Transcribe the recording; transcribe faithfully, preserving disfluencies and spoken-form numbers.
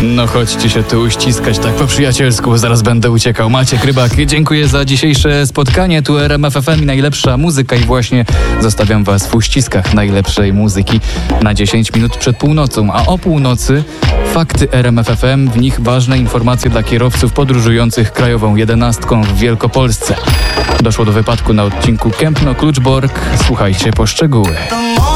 No chodźcie się tu uściskać tak po przyjacielsku, bo zaraz będę uciekał. Maciek Rybak, dziękuję za dzisiejsze spotkanie. Tu R M F F M i najlepsza muzyka i właśnie zostawiam was w uściskach najlepszej muzyki na dziesięć minut przed północą. A o północy fakty R M F F M, w nich ważne informacje dla kierowców podróżujących krajową jedenastką w Wielkopolsce. Doszło do wypadku na odcinku Kępno-Kluczbork. Słuchajcie po szczegóły.